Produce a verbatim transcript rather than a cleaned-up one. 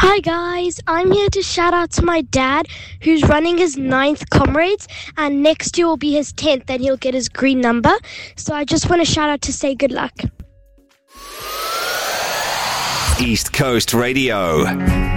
Hi guys, I'm here to shout out to my dad who's running his ninth comrades, and next year will be his tenth and he'll get his green number. So I just want to shout out to say good luck. East Coast Radio.